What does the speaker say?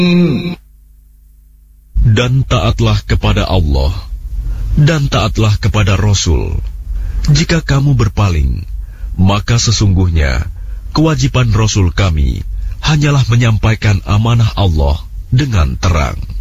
Dan taatlah kepada Allah, dan taatlah kepada Rasul. Jika kamu berpaling, maka sesungguhnya kewajiban Rasul kami hanyalah menyampaikan amanah Allah dengan terang.